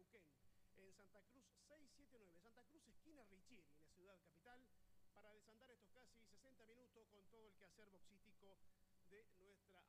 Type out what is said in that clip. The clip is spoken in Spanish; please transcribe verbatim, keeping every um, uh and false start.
Neuquén, en Santa Cruz seiscientos setenta y nueve. Santa Cruz, esquina Richieri, en la ciudad capital, para desandar estos casi sesenta minutos con todo el quehacer boxístico de nuestra